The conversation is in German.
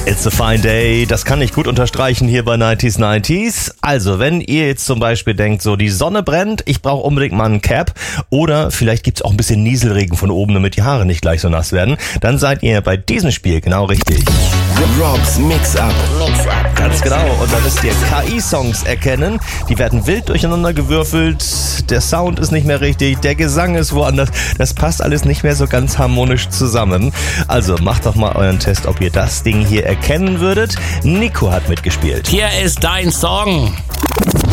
It's a fine day, das kann ich gut unterstreichen hier bei 90s. Also, wenn ihr jetzt zum Beispiel denkt, so die Sonne brennt, ich brauche unbedingt mal einen Cap oder vielleicht gibt's auch ein bisschen Nieselregen von oben, damit die Haare nicht gleich so nass werden, dann seid ihr bei diesem Spiel genau richtig. Rob's Mix-Up. Ganz genau, und da müsst ihr KI-Songs erkennen, die werden wild durcheinander gewürfelt, der Sound ist nicht mehr richtig, der Gesang ist woanders, das passt alles nicht mehr so ganz harmonisch zusammen. Also macht doch mal euren Test, ob ihr das Ding hier erkennen würdet. Nico hat mitgespielt. Hier ist dein Song.